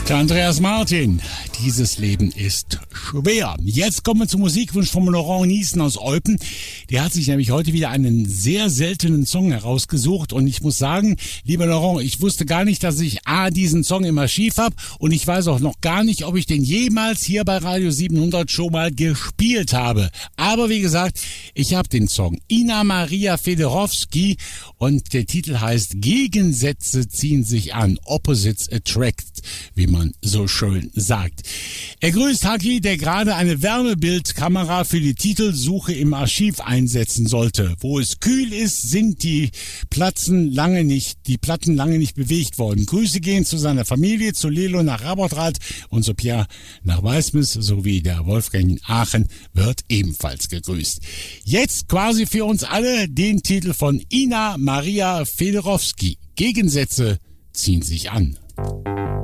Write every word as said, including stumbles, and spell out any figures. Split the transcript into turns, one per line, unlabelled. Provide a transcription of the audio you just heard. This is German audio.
Der Andreas Martin. Dieses Leben ist schwer. Jetzt kommen wir zum Musikwunsch von Laurent Niesen aus Eupen. Der hat sich nämlich heute wieder einen sehr seltenen Song herausgesucht. Und ich muss sagen, lieber Laurent, ich wusste gar nicht, dass ich A, diesen Song im Archiv habe. Und ich weiß auch noch gar nicht, ob ich den jemals hier bei Radio siebenhundert schon mal gespielt habe. Aber wie gesagt, ich habe den Song. Ina Maria Fedorowski. Und der Titel heißt Gegensätze ziehen sich an. Opposites attract, wie man so schön sagt. Er grüßt Haki, der gerade eine Wärmebildkamera für die Titelsuche im Archiv einsetzen sollte. Wo es kühl ist, sind die Platten lange nicht, die Platten lange nicht bewegt worden. Grüße gehen zu seiner Familie, zu Lelo nach Rabotrath und zu Pierre nach Weißmis sowie der Wolfgang in Aachen wird ebenfalls gegrüßt. Jetzt quasi für uns alle den Titel von Ina Maria Fedorowski. Gegensätze ziehen sich an.